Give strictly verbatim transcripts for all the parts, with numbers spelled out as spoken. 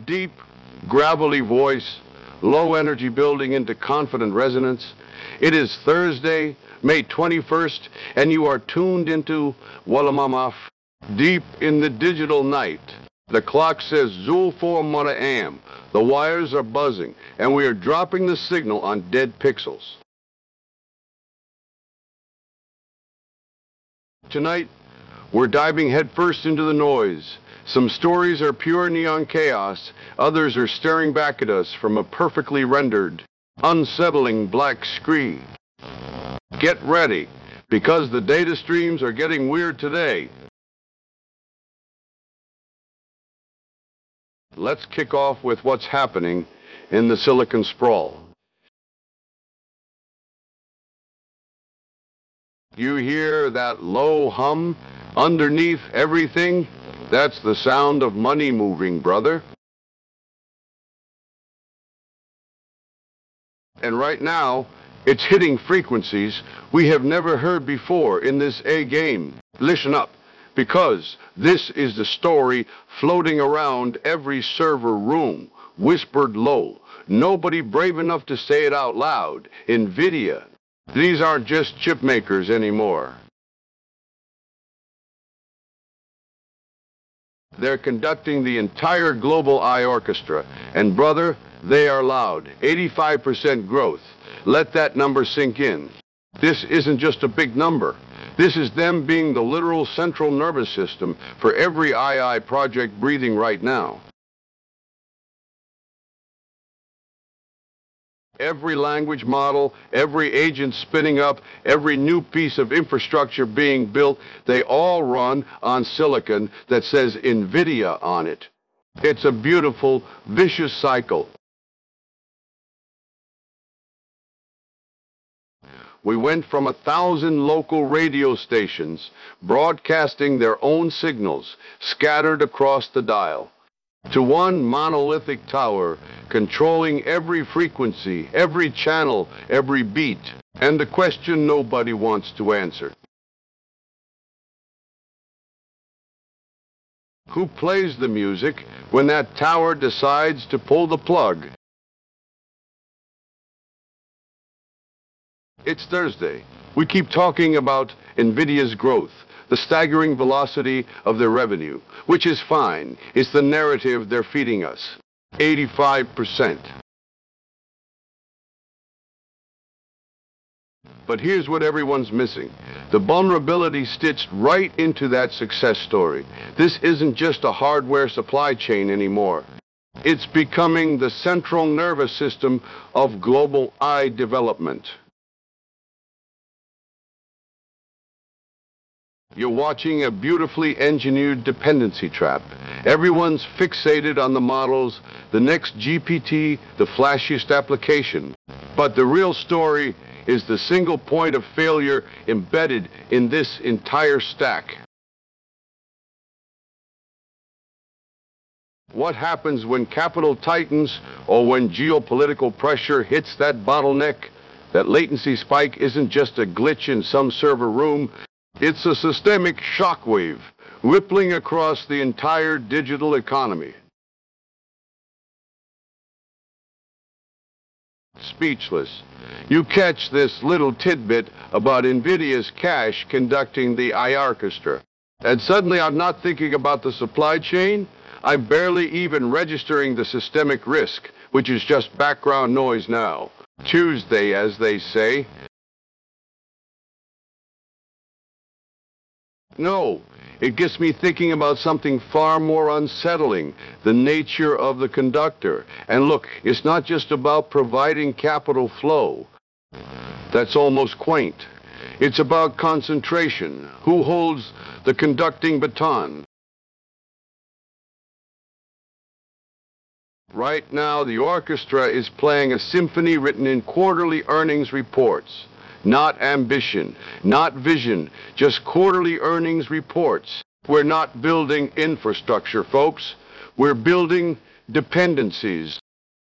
deep, gravelly voice, low energy building into confident resonance. It is Thursday, May twenty-first, and you are tuned into Walamamaf, deep in the digital night. The clock says Zulfor Mara Am. The wires are buzzing, and we are dropping the signal on dead pixels. Tonight, we're diving headfirst into the noise. Some stories are pure neon chaos. Others are staring back at us from a perfectly rendered, unsettling black screen. Get ready, because the data streams are getting weird today. Let's kick off with what's happening in the Silicon Sprawl. You hear that low hum underneath everything? That's the sound of money moving, brother. And right now, it's hitting frequencies we have never heard before in this A game. Listen up, because this is the story floating around every server room, whispered low. Nobody brave enough to say it out loud. NVIDIA. These aren't just chip makers anymore. They're conducting the entire global eye orchestra. And brother, they are loud. eighty-five percent growth. Let that number sink in. This isn't just a big number. This is them being the literal central nervous system for every I I project breathing right now. Every language model, every agent spinning up, every new piece of infrastructure being built, they all run on silicon that says NVIDIA on it. It's a beautiful, vicious cycle. We went from a thousand local radio stations broadcasting their own signals scattered across the dial, to one monolithic tower controlling every frequency, every channel, every beat, and the question nobody wants to answer. Who plays the music when that tower decides to pull the plug? It's Thursday. We keep talking about NVIDIA's growth, the staggering velocity of their revenue, which is fine. It's the narrative they're feeding us. eighty-five percent. But here's what everyone's missing. The vulnerability stitched right into that success story. This isn't just a hardware supply chain anymore. It's becoming the central nervous system of global eye development. You're watching a beautifully engineered dependency trap. Everyone's fixated on the models, the next G P T, the flashiest application. But the real story is the single point of failure embedded in this entire stack. What happens when capital tightens or when geopolitical pressure hits that bottleneck? That latency spike isn't just a glitch in some server room. It's a systemic shockwave rippling across the entire digital economy. Speechless. You catch this little tidbit about NVIDIA's cache conducting the eye orchestra, and suddenly I'm not thinking about the supply chain. I'm barely even registering the systemic risk, which is just background noise now. Tuesday, as they say. No, it gets me thinking about something far more unsettling, the nature of the conductor. And look, it's not just about providing capital flow. That's almost quaint. It's about concentration. Who holds the conducting baton? Right now, the orchestra is playing a symphony written in quarterly earnings reports. Not ambition, not vision, just quarterly earnings reports. We're not building infrastructure, folks. We're building dependencies.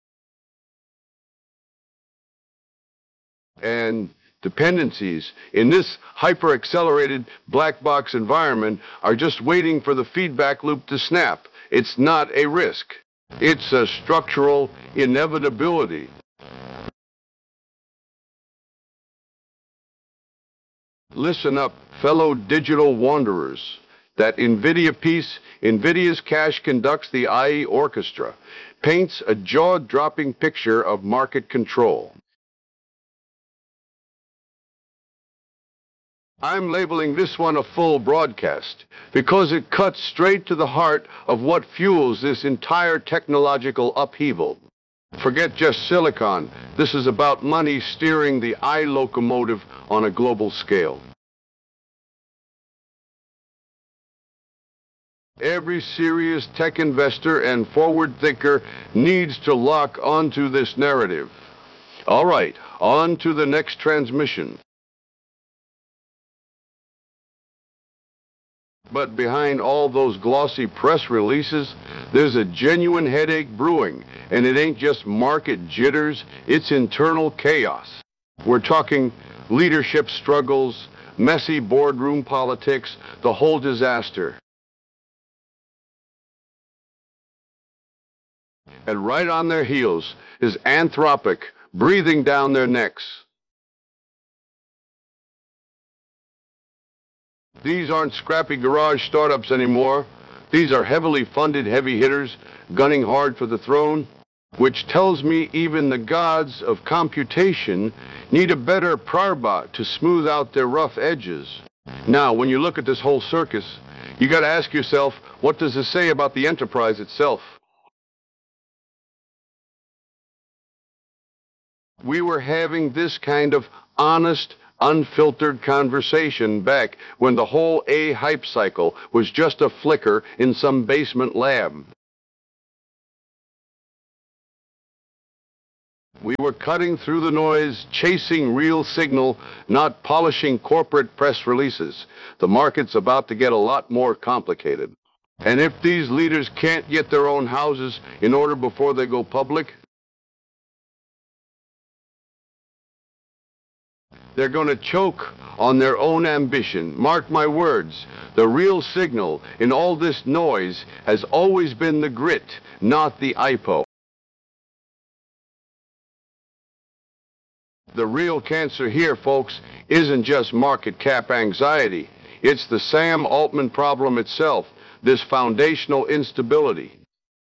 And dependencies in this hyper-accelerated black box environment are just waiting for the feedback loop to snap. It's not a risk. It's a structural inevitability. Listen up, fellow digital wanderers. That NVIDIA piece, NVIDIA's Cash Conducts the I E Orchestra, paints a jaw-dropping picture of market control. I'm labeling this one a full broadcast because it cuts straight to the heart of what fuels this entire technological upheaval. Forget just silicon. This is about money steering the I locomotive on a global scale. Every serious tech investor and forward thinker needs to lock onto this narrative. All right, on to the next transmission. But behind all those glossy press releases, there's a genuine headache brewing, and it ain't just market jitters, it's internal chaos. We're talking leadership struggles, messy boardroom politics, the whole disaster. And right on their heels is Anthropic breathing down their necks. These aren't scrappy garage startups anymore. These are heavily funded heavy hitters gunning hard for the throne, which tells me even the gods of computation need a better prarabdha to smooth out their rough edges. Now, when you look at this whole circus, you got to ask yourself, what does this say about the enterprise itself? We were having this kind of honest, unfiltered conversation back when the whole A hype cycle was just a flicker in some basement lab. We were cutting through the noise, chasing real signal, not polishing corporate press releases. The market's about to get a lot more complicated. And if these leaders can't get their own houses in order before they go public, they're going to choke on their own ambition. Mark my words, the real signal in all this noise has always been the grit, not the I P O. The real cancer here, folks, isn't just market cap anxiety. It's the Sam Altman problem itself, this foundational instability.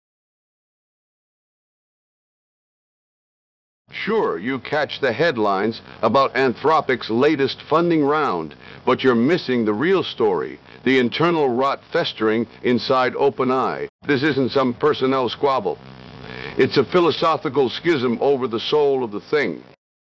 Sure, you catch the headlines about Anthropic's latest funding round, but you're missing the real story, the internal rot festering inside OpenAI. This isn't some personnel squabble. It's a philosophical schism over the soul of the thing.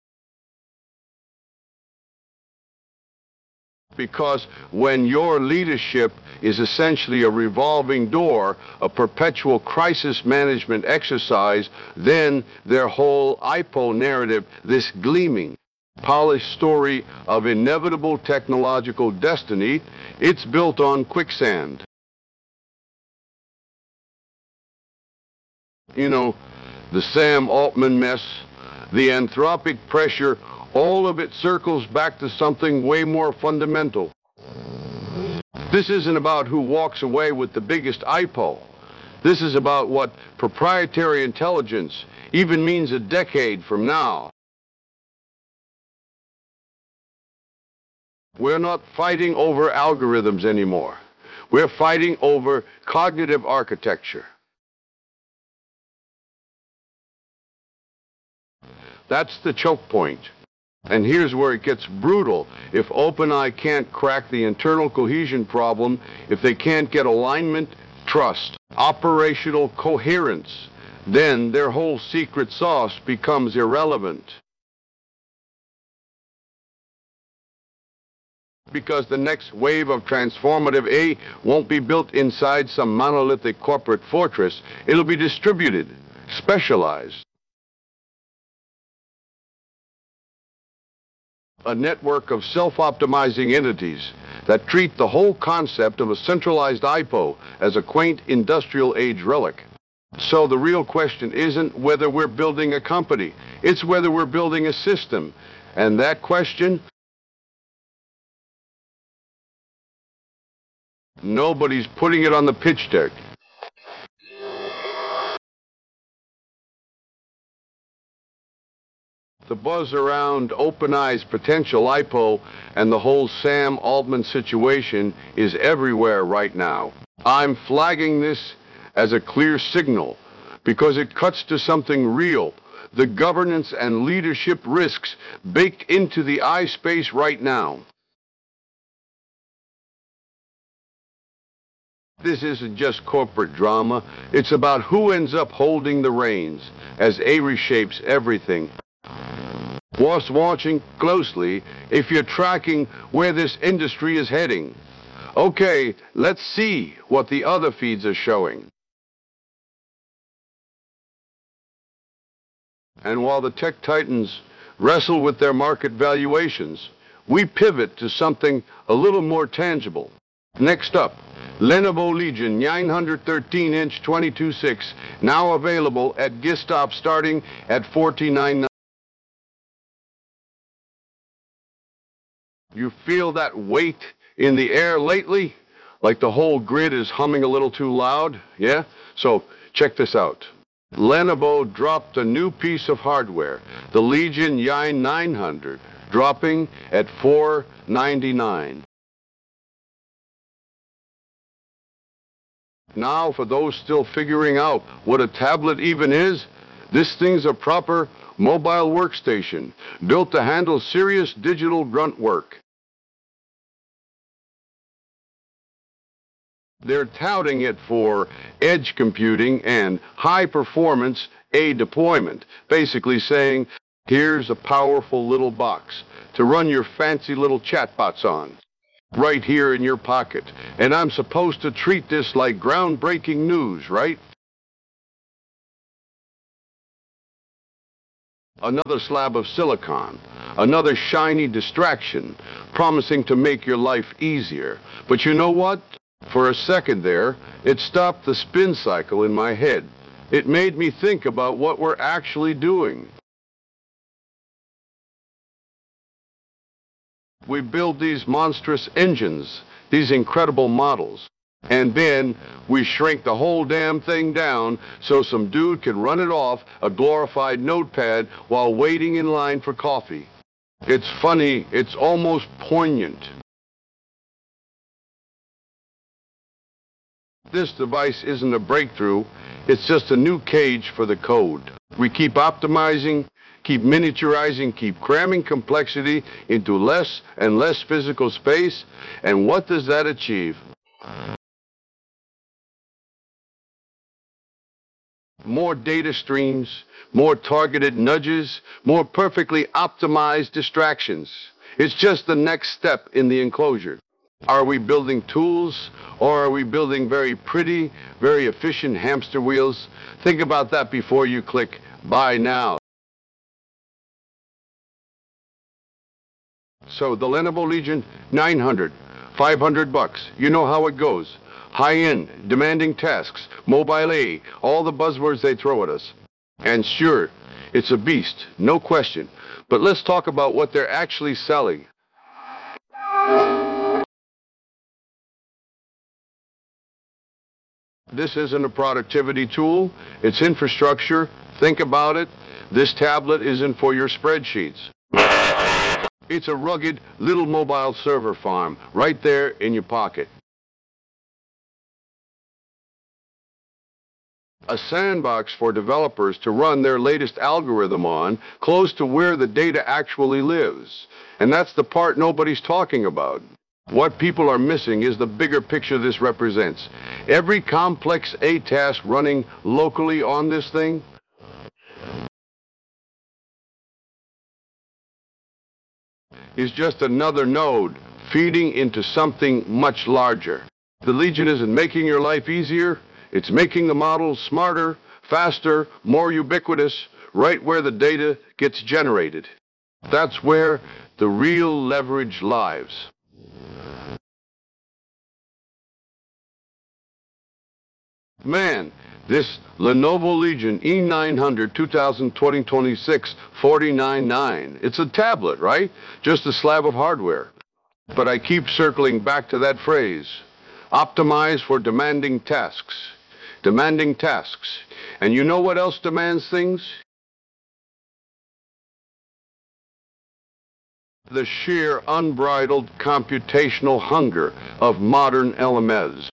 Because when your leadership is essentially a revolving door, a perpetual crisis management exercise, then their whole I P O narrative, this gleaming, polished story of inevitable technological destiny, it's built on quicksand. You know, the Sam Altman mess, the Anthropic pressure, all of it circles back to something way more fundamental. This isn't about who walks away with the biggest I P O. This is about what proprietary intelligence even means a decade from now. We're not fighting over algorithms anymore. We're fighting over cognitive architecture. That's the choke point. And here's where it gets brutal. If OpenAI can't crack the internal cohesion problem, if they can't get alignment, trust, operational coherence, then their whole secret sauce becomes irrelevant. Because the next wave of transformative A I won't be built inside some monolithic corporate fortress. It'll be distributed, specialized. A network of self-optimizing entities that treat the whole concept of a centralized I P O as a quaint industrial age relic. So the real question isn't whether we're building a company, it's whether we're building a system. And that question, nobody's putting it on the pitch deck. The buzz around OpenEye's potential I P O and the whole Sam Altman situation is everywhere right now. I'm flagging this as a clear signal because it cuts to something real. The governance and leadership risks baked into the iSpace right now. This isn't just corporate drama. It's about who ends up holding the reins as A reshapes everything. Worth watching closely if you're tracking where this industry is heading. Okay, let's see what the other feeds are showing. And while the tech titans wrestle with their market valuations, we pivot to something a little more tangible. Next up, Lenovo Legion nine thirteen inch twenty-two six, now available at Gistop starting at forty-nine ninety. You feel that weight in the air lately? Like the whole grid is humming a little too loud? Yeah? So check this out. Lenovo dropped a new piece of hardware, the Legion nine hundred, dropping at four ninety-nine. Now, for those still figuring out what a tablet even is, this thing's a proper mobile workstation, built to handle serious digital grunt work. They're touting it for edge computing and high-performance A deployment, basically saying, here's a powerful little box to run your fancy little chatbots on, right here in your pocket. And I'm supposed to treat this like groundbreaking news, right? Another slab of silicon, another shiny distraction, promising to make your life easier. But you know what? For a second there, it stopped the spin cycle in my head. It made me think about what we're actually doing. We build these monstrous engines, these incredible models, and then we shrink the whole damn thing down so some dude can run it off a glorified notepad while waiting in line for coffee. It's funny, it's almost poignant. This device isn't a breakthrough, it's just a new cage for the code. We keep optimizing, keep miniaturizing, keep cramming complexity into less and less physical space, and what does that achieve? More data streams, more targeted nudges, more perfectly optimized distractions. It's just the next step in the enclosure. Are we building tools, or are we building very pretty, very efficient hamster wheels? Think about that before you click buy now. So the Lenovo Legion nine hundred, five hundred bucks. You know how it goes. High-end, demanding tasks, mobile A, all the buzzwords they throw at us. And sure, it's a beast, no question. But let's talk about what they're actually selling. This isn't a productivity tool, it's infrastructure. Think about it. This tablet isn't for your spreadsheets. It's a rugged little mobile server farm right there in your pocket. A sandbox for developers to run their latest algorithm on, close to where the data actually lives. And that's the part nobody's talking about. What people are missing is the bigger picture this represents. Every complex A task running locally on this thing is just another node feeding into something much larger. The Legion isn't making your life easier, it's making the models smarter, faster, more ubiquitous, right where the data gets generated. That's where the real leverage lies. Man, this Lenovo Legion E nine hundred twenty twenty-six forty-nine nine. It's a tablet, right? Just a slab of hardware. But I keep circling back to that phrase. Optimize for demanding tasks. Demanding tasks. And you know what else demands things? the sheer unbridled computational hunger of modern L M Es.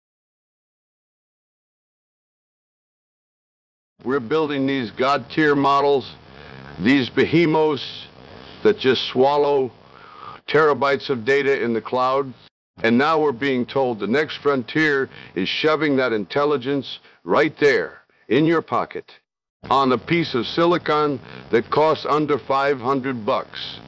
We're building these god-tier models, these behemoths that just swallow terabytes of data in the cloud, and now we're being told the next frontier is shoving that intelligence right there in your pocket on a piece of silicon that costs under five hundred bucks.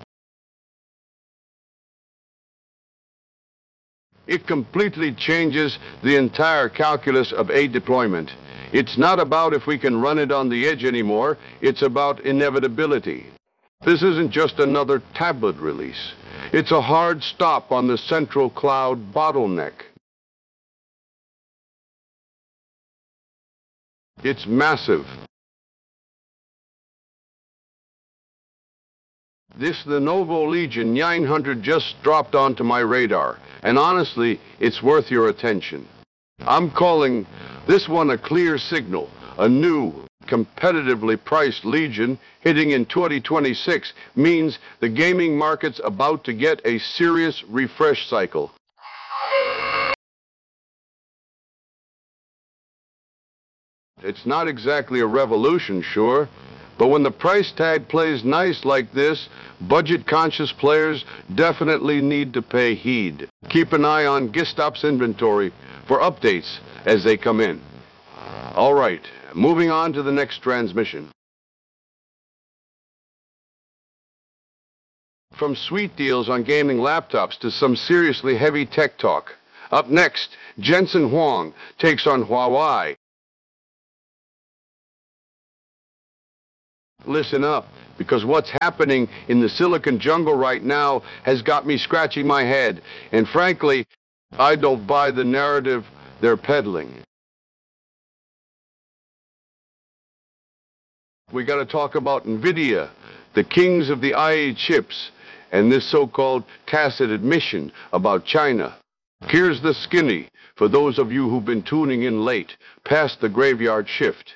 It completely changes the entire calculus of a deployment. It's not about if we can run it on the edge anymore, it's about inevitability. This isn't just another tablet release. It's a hard stop on the central cloud bottleneck. It's massive. This Lenovo Legion nine hundred just dropped onto my radar, and honestly, it's worth your attention. I'm calling this one a clear signal, a new, competitively priced Legion hitting in twenty twenty-six means the gaming market's about to get a serious refresh cycle. It's not exactly a revolution, sure, but when the price tag plays nice like this, budget-conscious players definitely need to pay heed. Keep an eye on Gistop's inventory for updates as they come in. All right, moving on to the next transmission. From sweet deals on gaming laptops to some seriously heavy tech talk. Up next, Jensen Huang takes on Huawei. Listen up, because what's happening in the silicon jungle right now has got me scratching my head, and frankly, I don't buy the narrative they're peddling. We got to talk about NVIDIA, the kings of the I A chips, and this so-called tacit admission about China. Here's the skinny for those of you who've been tuning in late, past the graveyard shift.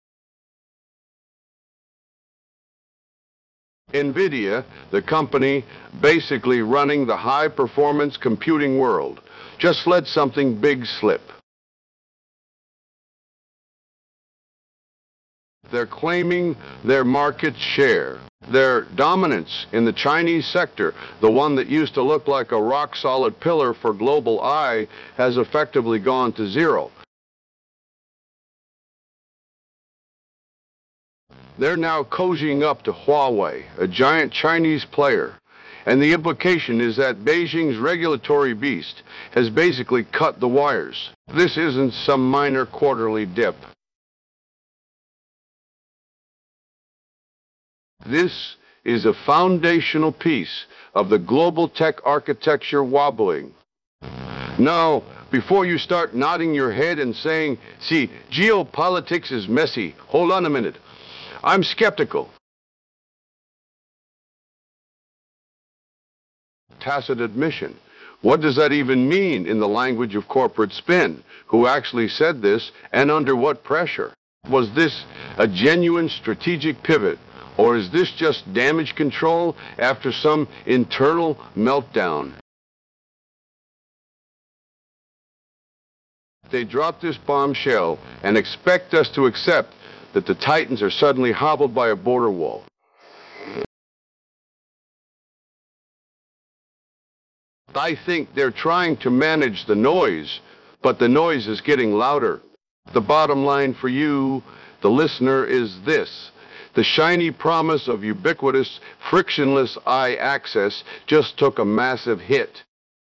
NVIDIA, the company basically running the high-performance computing world, just let something big slip. They're claiming their market share, their dominance in the Chinese sector, the one that used to look like a rock-solid pillar for global I, has effectively gone to zero. They're now cozying up to Huawei, a giant Chinese player. And the implication is that Beijing's regulatory beast has basically cut the wires. This isn't some minor quarterly dip. This is a foundational piece of the global tech architecture wobbling. Now, before you start nodding your head and saying, see, geopolitics is messy, hold on a minute. I'm skeptical. Tacit admission. What does that even mean in the language of corporate spin? Who actually said this, and under what pressure? Was this a genuine strategic pivot, or is this just damage control after some internal meltdown? They drop this bombshell and expect us to accept that the Titans are suddenly hobbled by a border wall. I think they're trying to manage the noise, but the noise is getting louder. The bottom line for you, the listener, is this. The shiny promise of ubiquitous, frictionless eye access just took a massive hit.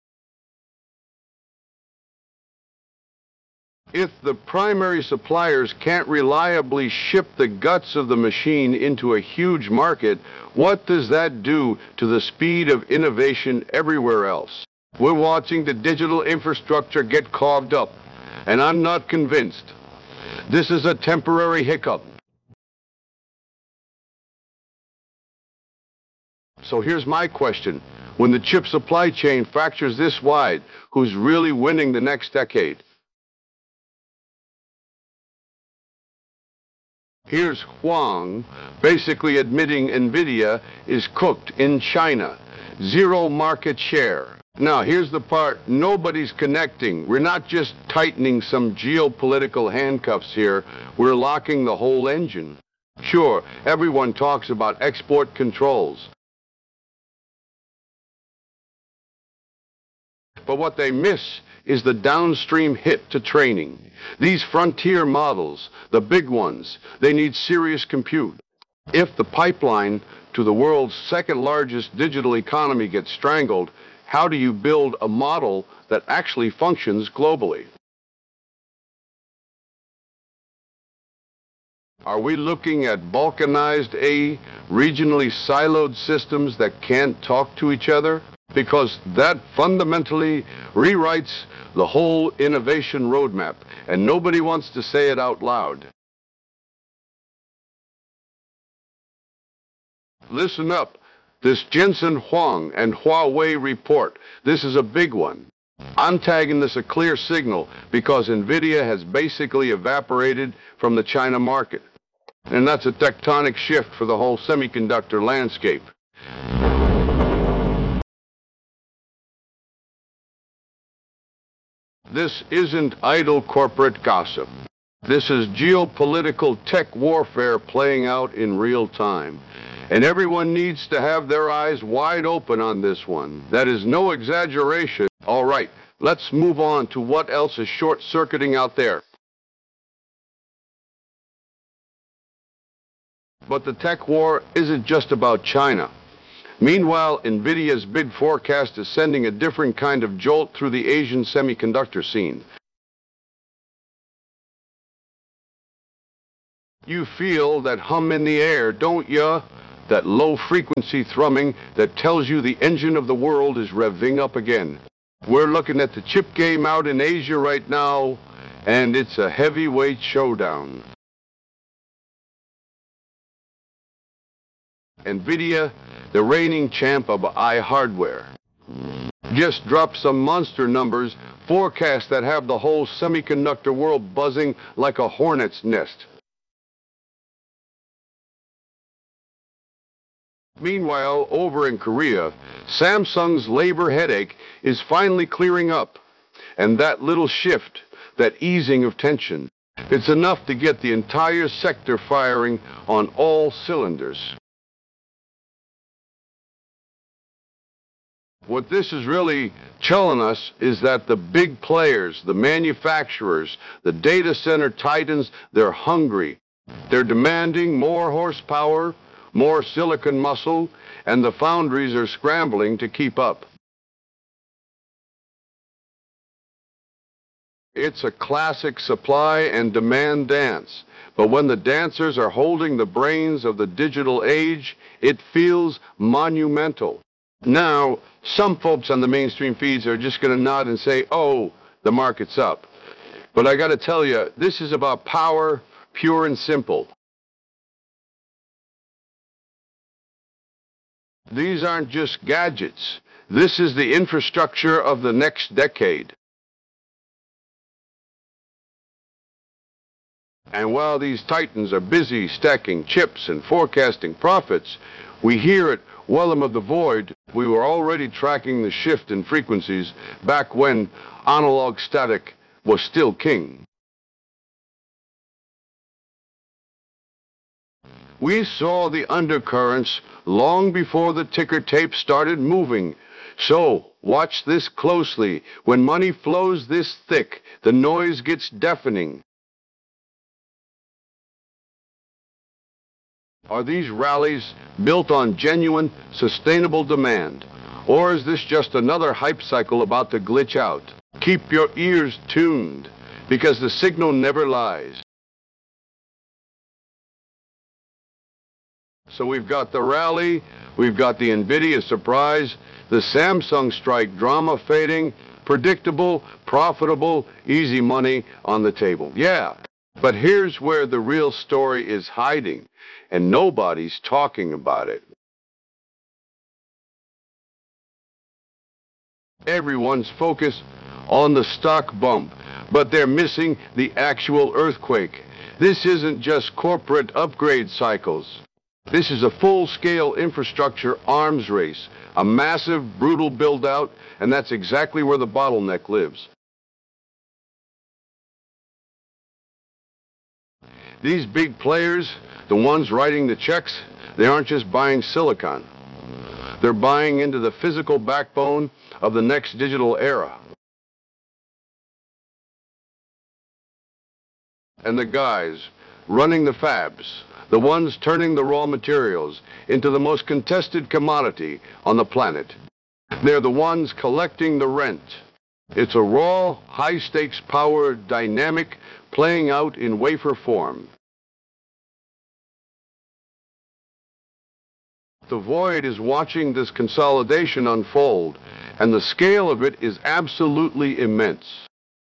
If the primary suppliers can't reliably ship the guts of the machine into a huge market, what does that do to the speed of innovation everywhere else? We're watching the digital infrastructure get clogged up, and I'm not convinced. This is a temporary hiccup. So here's my question. When the chip supply chain fractures this wide, who's really winning the next decade? Here's Huang basically admitting NVIDIA is cooked in China. zero market share. Now, here's the part nobody's connecting. We're not just tightening some geopolitical handcuffs here. We're locking the whole engine. Sure, everyone talks about export controls. But what they miss is the downstream hit to training. These frontier models, the big ones, they need serious compute. If the pipeline to the world's second largest digital economy gets strangled, how do you build a model that actually functions globally? Are we looking at balkanized, a regionally siloed systems that can't talk to each other? Because that fundamentally rewrites the whole innovation roadmap, and nobody wants to say it out loud. Listen up. This Jensen Huang and Huawei report, this is a big one. I'm tagging this a clear signal because NVIDIA has basically evaporated from the China market. And that's a tectonic shift for the whole semiconductor landscape. This isn't idle corporate gossip. This is geopolitical tech warfare playing out in real time. And everyone needs to have their eyes wide open on this one. That is no exaggeration. All right, let's move on to what else is short-circuiting out there. But the tech war isn't just about China. Meanwhile, NVIDIA's big forecast is sending a different kind of jolt through the Asian semiconductor scene. You feel that hum in the air, don't ya? That low-frequency thrumming that tells you the engine of the world is revving up again. We're looking at the chip game out in Asia right now, and it's a heavyweight showdown. NVIDIA, the reigning champ of iHardware, just dropped some monster numbers, forecasts that have the whole semiconductor world buzzing like a hornet's nest. Meanwhile, over in Korea, Samsung's labor headache is finally clearing up. And that little shift, that easing of tension, it's enough to get the entire sector firing on all cylinders. What this is really telling us is that the big players, the manufacturers, the data center titans, they're hungry. They're demanding more horsepower, more silicon muscle, and the foundries are scrambling to keep up. It's a classic supply and demand dance, but when the dancers are holding the brains of the digital age, it feels monumental. Now, some folks on the mainstream feeds are just going to nod and say, oh, the market's up. But I got to tell you, this is about power, pure and simple. These aren't just gadgets. This is the infrastructure of the next decade. And while these titans are busy stacking chips and forecasting profits, we hear at Wellum of the Void, we were already tracking the shift in frequencies back when analog static was still king. We saw the undercurrents long before the ticker tape started moving. So, watch this closely. When money flows this thick, the noise gets deafening. Are these rallies built on genuine, sustainable demand? Or is this just another hype cycle about to glitch out? Keep your ears tuned, because the signal never lies. So we've got the rally, we've got the NVIDIA surprise, the Samsung strike drama fading, predictable, profitable, easy money on the table. Yeah, but here's where the real story is hiding, and nobody's talking about it. Everyone's focused on the stock bump, but they're missing the actual earthquake. This isn't just corporate upgrade cycles. This is a full-scale infrastructure arms race, a massive, brutal build-out, and that's exactly where the bottleneck lives. These big players, the ones writing the checks, they aren't just buying silicon. They're buying into the physical backbone of the next digital era. And the guys running the fabs, the ones turning the raw materials into the most contested commodity on the planet, they're the ones collecting the rent. It's a raw, high-stakes power dynamic playing out in wafer form. The void is watching this consolidation unfold, and the scale of it is absolutely immense.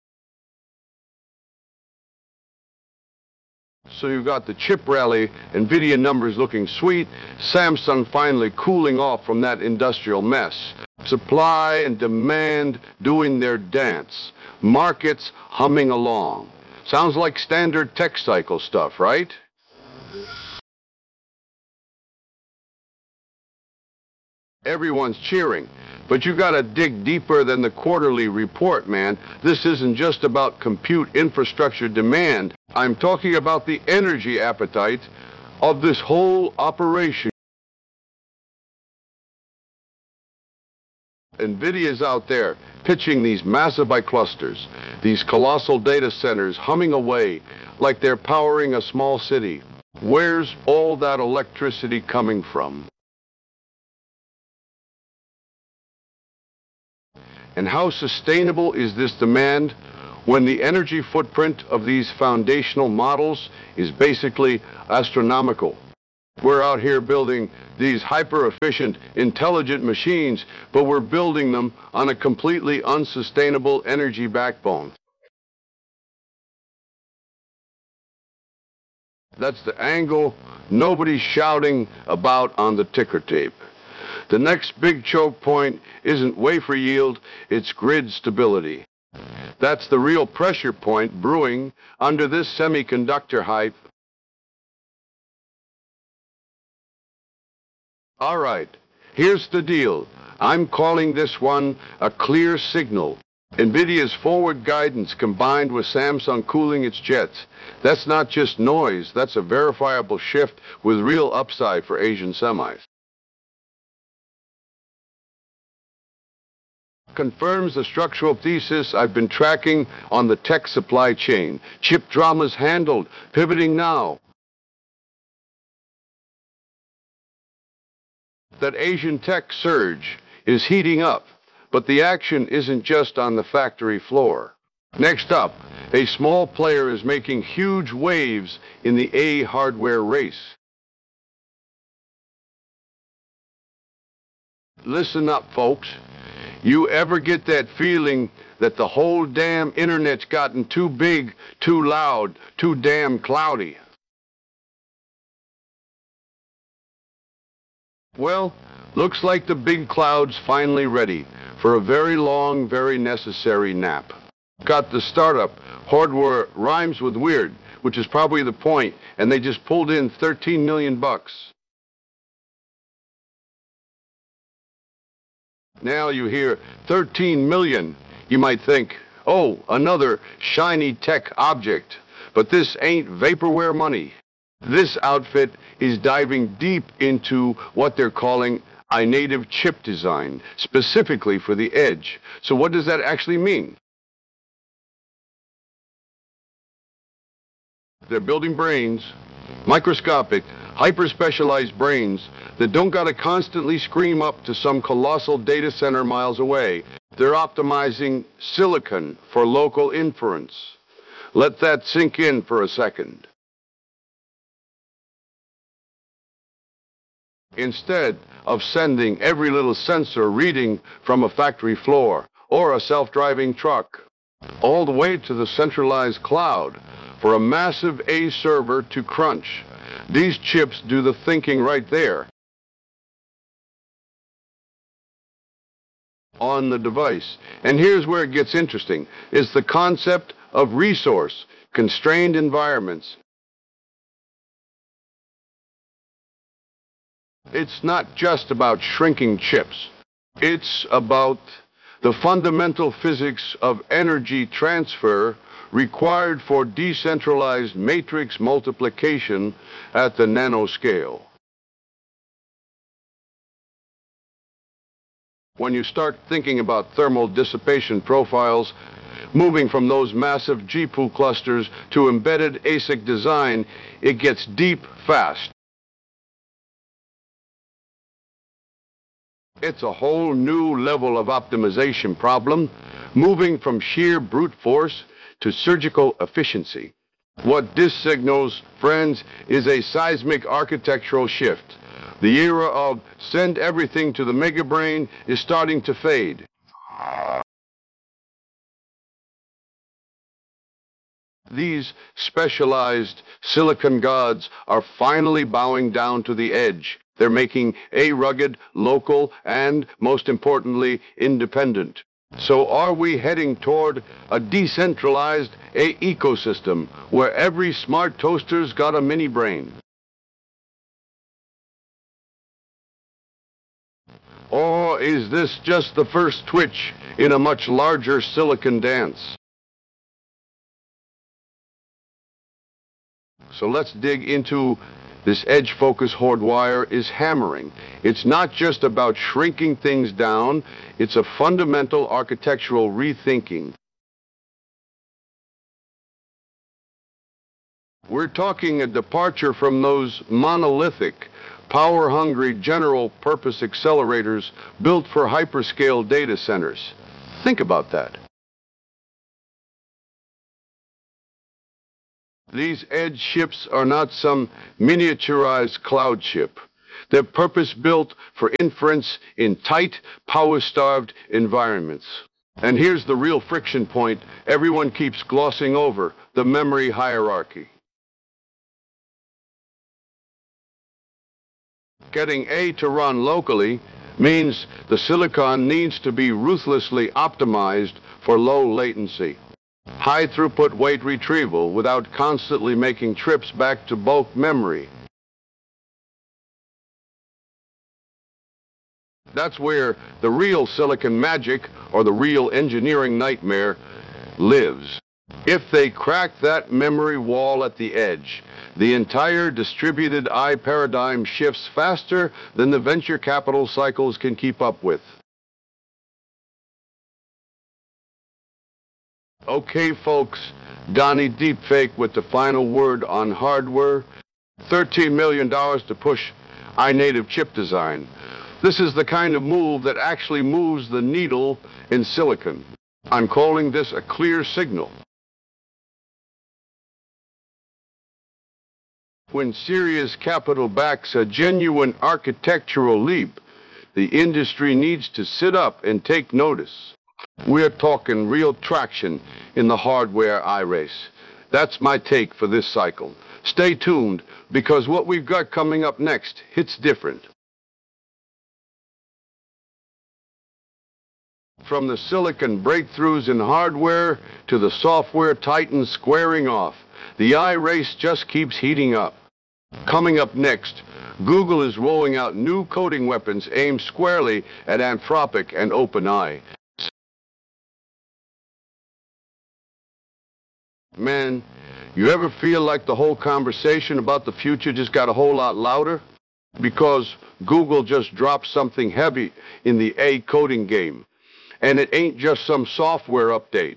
So you've got the chip rally, NVIDIA numbers looking sweet, Samsung finally cooling off from that industrial mess. Supply and demand doing their dance. Markets humming along. Sounds like standard tech cycle stuff, right? Everyone's cheering, but you gotta dig deeper than the quarterly report, man. This isn't just about compute infrastructure demand. I'm talking about the energy appetite of this whole operation. NVIDIA's out there pitching these massive clusters, these colossal data centers humming away like they're powering a small city. Where's all that electricity coming from? And how sustainable is this demand when the energy footprint of these foundational models is basically astronomical? We're out here building these hyper-efficient, intelligent machines, but we're building them on a completely unsustainable energy backbone. That's the angle nobody's shouting about on the ticker tape. The next big choke point isn't wafer yield, it's grid stability. That's the real pressure point brewing under this semiconductor hype. All right, here's the deal. I'm calling this one a clear signal. NVIDIA's forward guidance combined with Samsung cooling its jets. That's not just noise, that's a verifiable shift with real upside for Asian semis. Confirms the structural thesis I've been tracking on the tech supply chain. Chip dramas handled, pivoting now. That Asian tech surge is heating up, but the action isn't just on the factory floor. Next up, a small player is making huge waves in the A hardware race. Listen up, folks. You ever get that feeling that the whole damn internet's gotten too big, too loud, too damn cloudy? Well, looks like the big cloud's finally ready for a very long, very necessary nap. Got the startup, hardware rhymes with weird, which is probably the point, and they just pulled in thirteen million bucks. Now you hear thirteen million, you might think, oh, another shiny tech object. But this ain't vaporware money. This outfit is diving deep into what they're calling iNative chip design, specifically for the edge. So what does that actually mean? They're building brains, microscopic, hyper-specialized brains that don't gotta constantly scream up to some colossal data center miles away. They're optimizing silicon for local inference. Let that sink in for a second. Instead of sending every little sensor reading from a factory floor or a self-driving truck all the way to the centralized cloud for a massive A server to crunch, these chips do the thinking right there on the device. And here's where it gets interesting, is the concept of resource constrained environments. It's not just about shrinking chips. It's about the fundamental physics of energy transfer required for decentralized matrix multiplication at the nanoscale. When you start thinking about thermal dissipation profiles, moving from those massive G P U clusters to embedded A S I C design, it gets deep fast. It's a whole new level of optimization problem, moving from sheer brute force to surgical efficiency. What this signals, friends, is a seismic architectural shift. The era of send everything to the megabrain is starting to fade. These specialized silicon gods are finally bowing down to the edge. They're making A rugged, local, and, most importantly, independent. So are we heading toward a decentralized A ecosystem where every smart toaster's got a mini brain? Or is this just the first twitch in a much larger silicon dance? So let's dig into this edge focus Hardwire is hammering. It's not just about shrinking things down, it's a fundamental architectural rethinking. We're talking a departure from those monolithic, power-hungry general-purpose accelerators built for hyperscale data centers. Think about that. These edge ships are not some miniaturized cloud ship. They're purpose-built for inference in tight, power-starved environments. And here's the real friction point everyone keeps glossing over, the memory hierarchy. Getting A to run locally means the silicon needs to be ruthlessly optimized for low latency. High throughput weight retrieval without constantly making trips back to bulk memory. That's where the real silicon magic, or the real engineering nightmare, lives. If they crack that memory wall at the edge, the entire distributed I paradigm shifts faster than the venture capital cycles can keep up with. Okay, folks, Donnie Deepfake with the final word on hardware. thirteen million dollars to push iNative chip design. This is the kind of move that actually moves the needle in silicon. I'm calling this a clear signal. When serious capital backs a genuine architectural leap, the industry needs to sit up and take notice. We're talking real traction in the hardware I-race. That's my take for this cycle. Stay tuned, because what we've got coming up next hits different. From the silicon breakthroughs in hardware to the software titans squaring off, the I-race just keeps heating up. Coming up next, Google is rolling out new coding weapons aimed squarely at Anthropic and OpenAI. Man, you ever feel like the whole conversation about the future just got a whole lot louder? Because Google just dropped something heavy in the A coding game. And it ain't just some software update.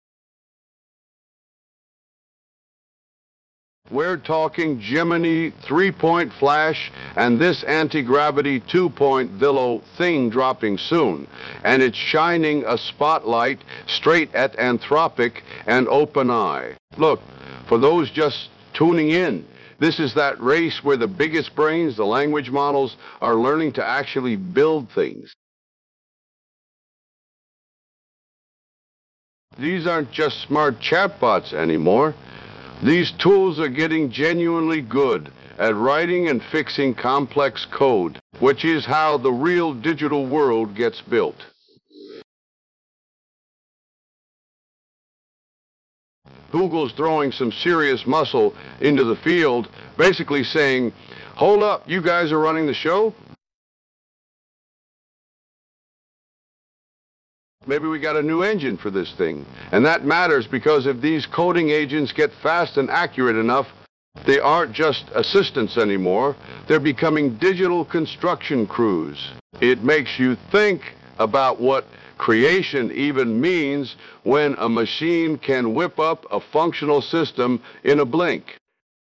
We're talking Gemini three-point flash and this anti-gravity two-point Willow thing dropping soon. And it's shining a spotlight straight at Anthropic and OpenAI. Look, for those just tuning in, this is that race where the biggest brains, the language models, are learning to actually build things. These aren't just smart chatbots anymore. These tools are getting genuinely good at writing and fixing complex code, which is how the real digital world gets built. Google's throwing some serious muscle into the field, basically saying, hold up, you guys are running the show? Maybe we got a new engine for this thing. And that matters because if these coding agents get fast and accurate enough, they aren't just assistants anymore. They're becoming digital construction crews. It makes you think about what creation even means when a machine can whip up a functional system in a blink.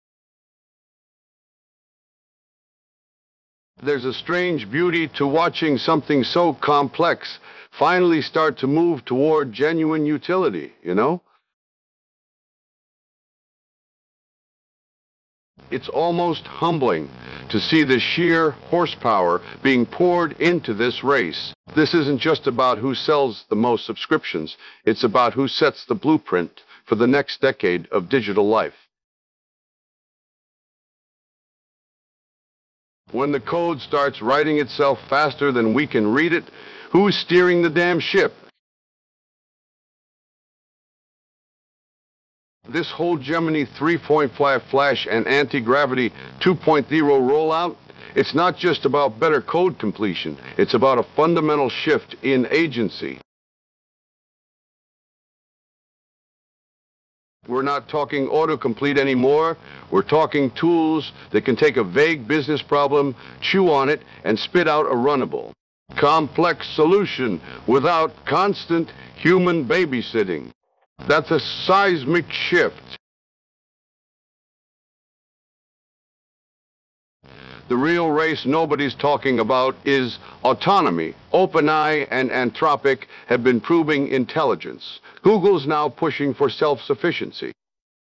There's a strange beauty to watching something so complex finally start to move toward genuine utility, you know? It's almost humbling to see the sheer horsepower being poured into this race. This isn't just about who sells the most subscriptions. It's about who sets the blueprint for the next decade of digital life. When the code starts writing itself faster than we can read it, who's steering the damn ship? This whole Gemini three point five Flash and Anti-Gravity two point oh rollout, it's not just about better code completion. It's about a fundamental shift in agency. We're not talking autocomplete anymore. We're talking tools that can take a vague business problem, chew on it, and spit out a runnable, complex solution without constant human babysitting. That's a seismic shift. The real race nobody's talking about is autonomy. OpenAI and Anthropic have been proving intelligence. Google's now pushing for self-sufficiency.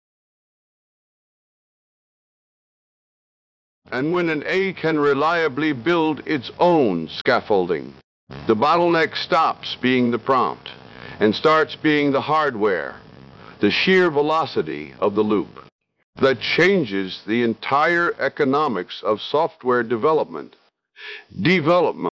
And when an A can reliably build its own scaffolding, the bottleneck stops being the prompt and starts being the hardware, the sheer velocity of the loop that changes the entire economics of software development. Development.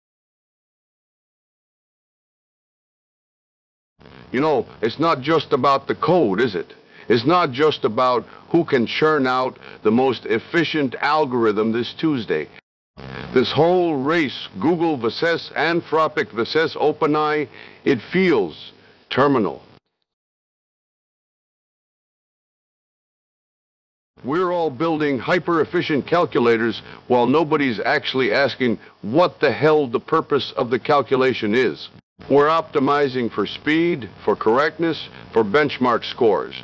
You know, it's not just about the code, is it? It's not just about who can churn out the most efficient algorithm this Tuesday. This whole race, Google versus Anthropic versus OpenAI, it feels terminal. We're all building hyper-efficient calculators while nobody's actually asking what the hell the purpose of the calculation is. We're optimizing for speed, for correctness, for benchmark scores.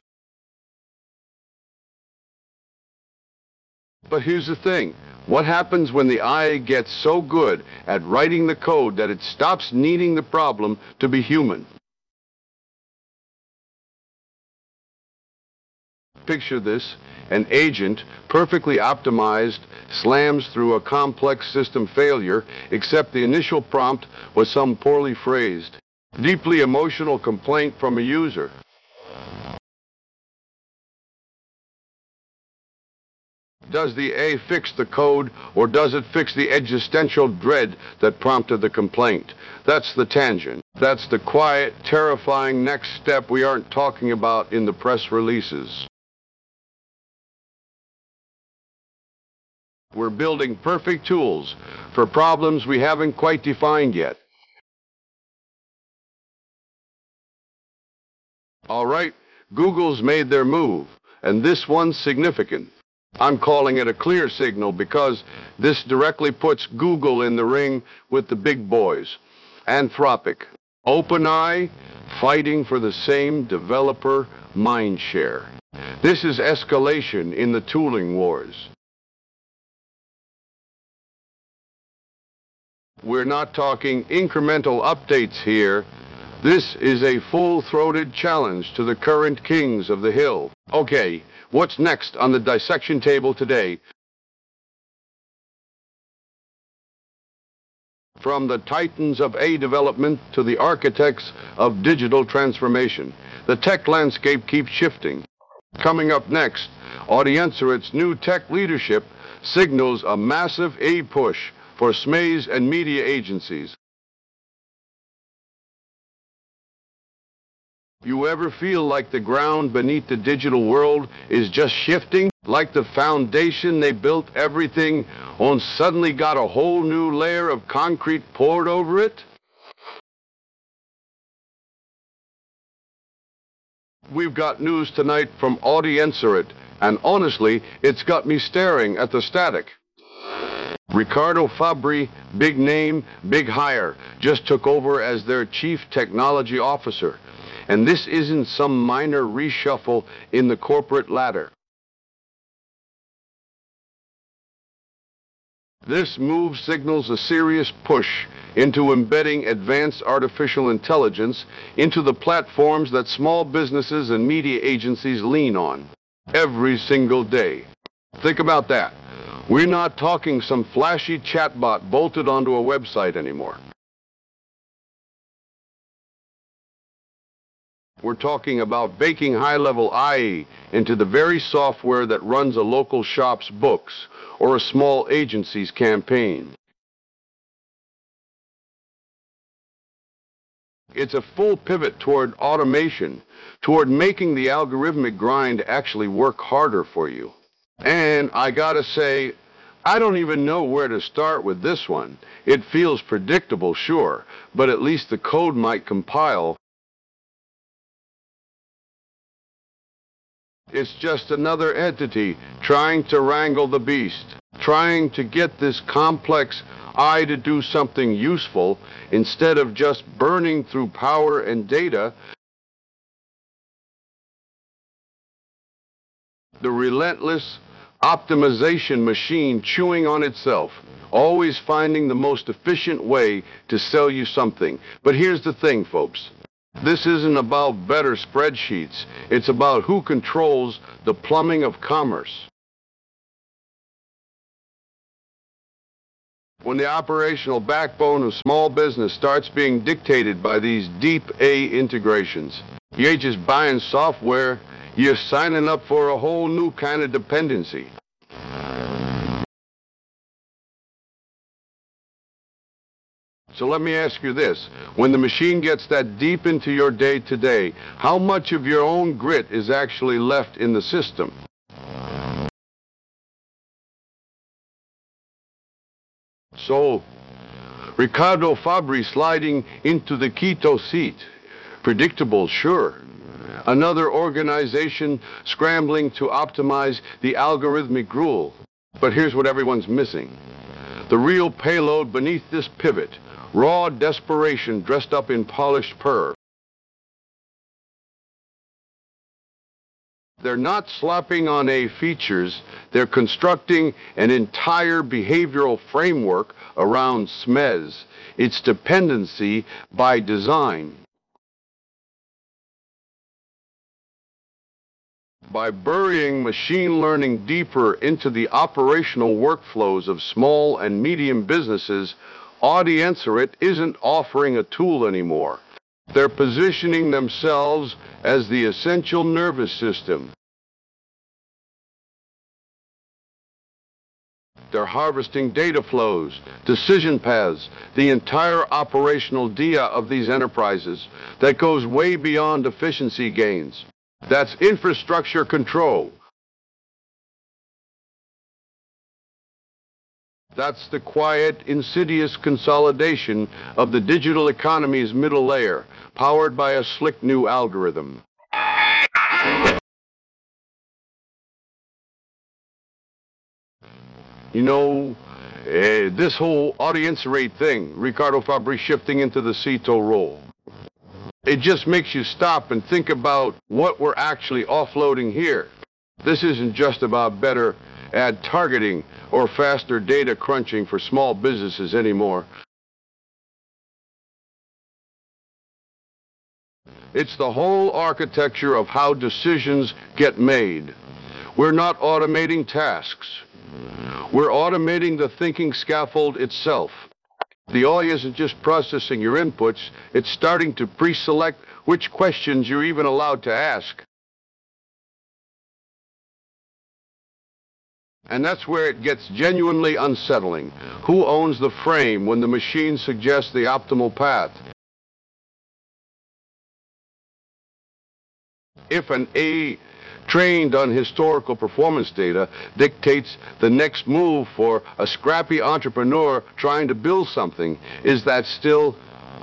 But here's the thing. What happens when the eye gets so good at writing the code that it stops needing the problem to be human? Picture this. An agent, perfectly optimized, slams through a complex system failure, except the initial prompt was some poorly phrased, deeply emotional complaint from a user. Does the A fix the code, or does it fix the existential dread that prompted the complaint? That's the tangent. That's the quiet, terrifying next step we aren't talking about in the press releases. We're building perfect tools for problems we haven't quite defined yet. All right, Google's made their move, and this one's significant. I'm calling it a clear signal because this directly puts Google in the ring with the big boys. Anthropic, OpenAI, fighting for the same developer mindshare. This is escalation in the tooling wars. We're not talking incremental updates here. This is a full-throated challenge to the current kings of the hill. Okay, what's next on the dissection table today? From the titans of A development to the architects of digital transformation, the tech landscape keeps shifting. Coming up next, Audiencerit's new tech leadership signals a massive A push for S M Es and media agencies. You ever feel like the ground beneath the digital world is just shifting? Like the foundation they built everything on suddenly got a whole new layer of concrete poured over it? We've got news tonight from Audiencert, and honestly, it's got me staring at the static. Ricardo Fabri, big name, big hire, just took over as their chief technology officer. And this isn't some minor reshuffle in the corporate ladder. This move signals a serious push into embedding advanced artificial intelligence into the platforms that small businesses and media agencies lean on every single day. Think about that. We're not talking some flashy chatbot bolted onto a website anymore. We're talking about baking high-level A I into the very software that runs a local shop's books or a small agency's campaign. It's a full pivot toward automation, toward making the algorithmic grind actually work harder for you. And I gotta say, I don't even know where to start with this one. It feels predictable, sure, but at least the code might compile. It's just another entity trying to wrangle the beast, trying to get this complex eye to do something useful instead of just burning through power and data. The relentless optimization machine chewing on itself, always finding the most efficient way to sell you something. But here's the thing, folks. This isn't about better spreadsheets. It's about who controls the plumbing of commerce. When the operational backbone of small business starts being dictated by these deep A integrations, you ain't just buying software, you're signing up for a whole new kind of dependency. So let me ask you this. When the machine gets that deep into your day-to-day, how much of your own grit is actually left in the system? So, Ricardo Fabri sliding into the Quito seat. Predictable, sure. Another organization scrambling to optimize the algorithmic gruel. But here's what everyone's missing. The real payload beneath this pivot. Raw desperation dressed up in polished purr. They're not slapping on A features, they're constructing an entire behavioral framework around S M E S, its dependency by design. By burying machine learning deeper into the operational workflows of small and medium businesses, Audiencert isn't offering a tool anymore. They're positioning themselves as the essential nervous system. They're harvesting data flows, decision paths, the entire operational D I A of these enterprises that goes way beyond efficiency gains. That's infrastructure control. That's the quiet, insidious consolidation of the digital economy's middle layer, powered by a slick new algorithm. You know, uh, this whole Audiencert thing, Ricardo Fabri shifting into the C T O role, it just makes you stop and think about what we're actually offloading here. This isn't just about better ad targeting or faster data crunching for small businesses anymore. It's the whole architecture of how decisions get made. We're not automating tasks. We're automating the thinking scaffold itself. The A I isn't just processing your inputs, it's starting to pre-select which questions you're even allowed to ask. And that's where it gets genuinely unsettling. Who owns the frame when the machine suggests the optimal path? If an A trained on historical performance data dictates the next move for a scrappy entrepreneur trying to build something, is that still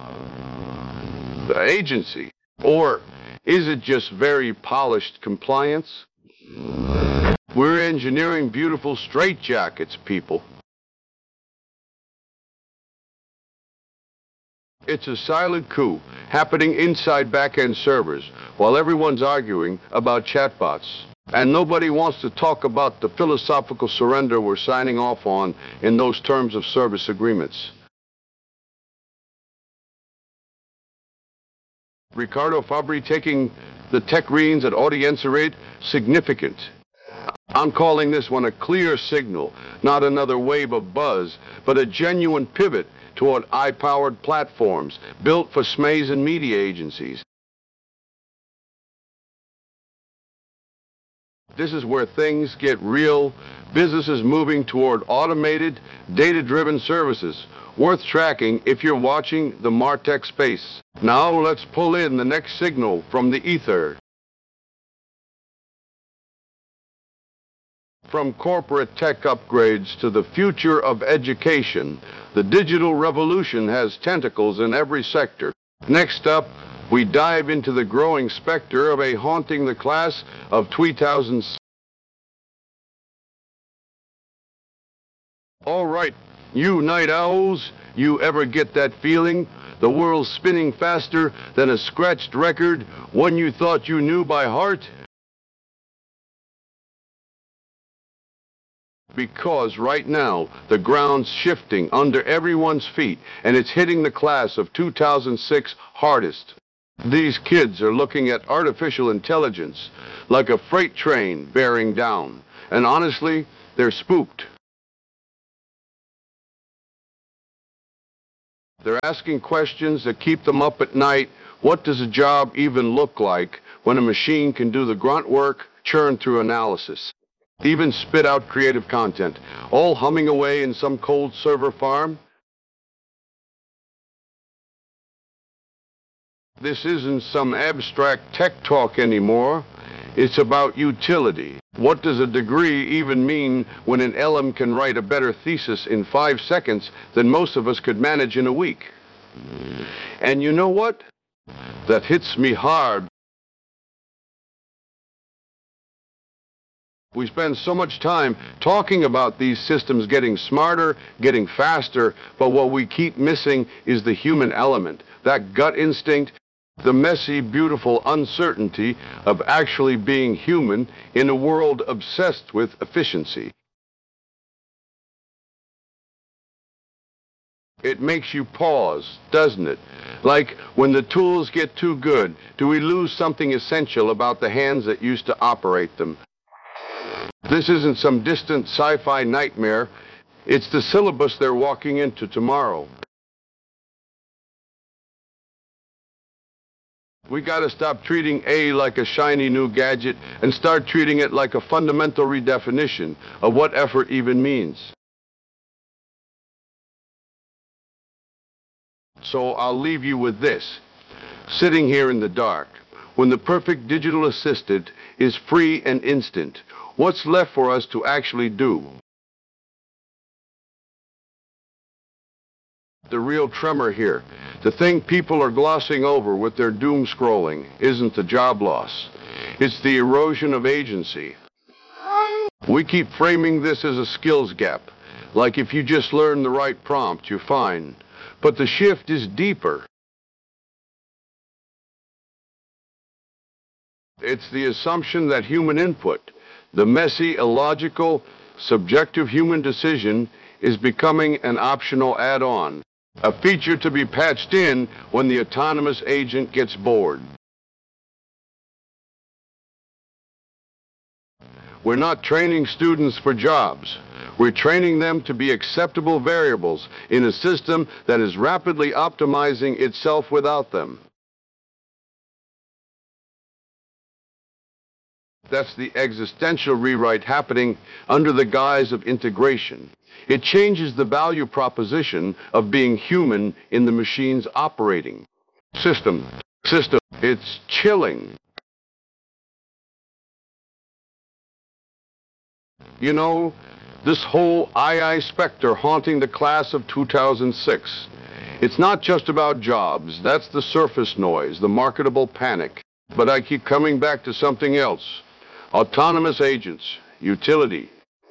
agency? Or is it just very polished compliance? We're engineering beautiful straitjackets, people. It's a silent coup happening inside back-end servers while everyone's arguing about chatbots. And nobody wants to talk about the philosophical surrender we're signing off on in those terms of service agreements. Ricardo Fabri taking the tech reins at Audienza Rate, significant. I'm calling this one a clear signal, not another wave of buzz, but a genuine pivot toward I-powered platforms built for S M Es and media agencies. This is where things get real, businesses moving toward automated, data-driven services, worth tracking if you're watching the MarTech space. Now let's pull in the next signal from the ether. From corporate tech upgrades to the future of education, the digital revolution has tentacles in every sector. Next up, we dive into the growing specter of a haunting the class of two thousand. All right, you night owls, you ever get that feeling? The world's spinning faster than a scratched record, one you thought you knew by heart? Because right now, the ground's shifting under everyone's feet, and it's hitting the class of two thousand six hardest. These kids are looking at artificial intelligence like a freight train bearing down, and honestly, they're spooked. They're asking questions that keep them up at night. What does a job even look like when a machine can do the grunt work, churn through analysis, even spit out creative content, all humming away in some cold server farm? This isn't some abstract tech talk anymore. It's about utility. What does a degree even mean when an L M can write a better thesis in five seconds than most of us could manage in a week? And you know what? That hits me hard. We spend so much time talking about these systems getting smarter, getting faster, but what we keep missing is the human element, that gut instinct, the messy, beautiful uncertainty of actually being human in a world obsessed with efficiency. It makes you pause, doesn't it? Like when the tools get too good, do we lose something essential about the hands that used to operate them? This isn't some distant sci-fi nightmare. It's the syllabus they're walking into tomorrow. We gotta stop treating A like a shiny new gadget and start treating it like a fundamental redefinition of what effort even means. So I'll leave you with this. Sitting here in the dark, when the perfect digital assistant is free and instant, what's left for us to actually do? The real tremor here, the thing people are glossing over with their doom scrolling, isn't the job loss. It's the erosion of agency. We keep framing this as a skills gap, like if you just learn the right prompt, you're fine. But the shift is deeper. It's the assumption that human input, the messy, illogical, subjective human decision, is becoming an optional add-on. A feature to be patched in when the autonomous agent gets bored. We're not training students for jobs. We're training them to be acceptable variables in a system that is rapidly optimizing itself without them. That's the existential rewrite happening under the guise of integration. It changes the value proposition of being human in the machine's operating system. System. It's chilling. You know, this whole I I specter haunting the class of two thousand six. It's not just about jobs. That's the surface noise, the marketable panic. But I keep coming back to something else. Autonomous agents, utility.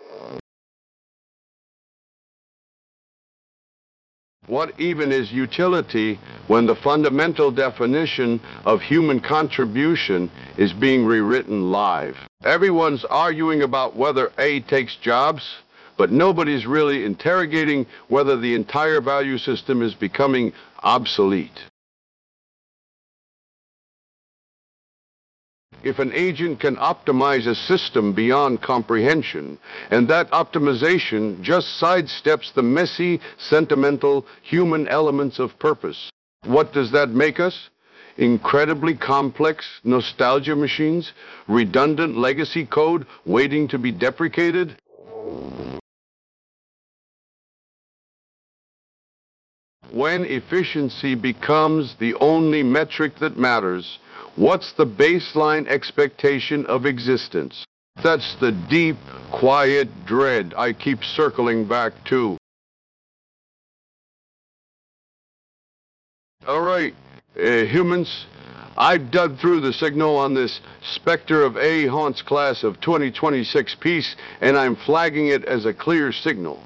What even is utility when the fundamental definition of human contribution is being rewritten live? Everyone's arguing about whether A takes jobs, but nobody's really interrogating whether the entire value system is becoming obsolete. If an agent can optimize a system beyond comprehension, and that optimization just sidesteps the messy, sentimental, human elements of purpose, what does that make us? Incredibly complex nostalgia machines? Redundant legacy code waiting to be deprecated? When efficiency becomes the only metric that matters, what's the baseline expectation of existence? That's the deep, quiet dread I keep circling back to. All right, uh, humans, I've dug through the signal on this Spectre of A haunts class of twenty twenty-six piece, and I'm flagging it as a clear signal.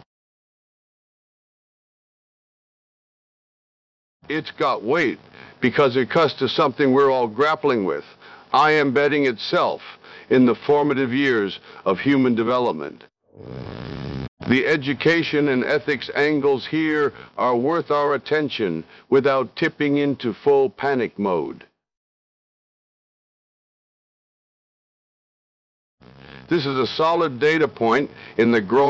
It's got weight because it cuts to something we're all grappling with, I am betting itself in the formative years of human development. The education and ethics angles here are worth our attention without tipping into full panic mode. This is a solid data point in the growing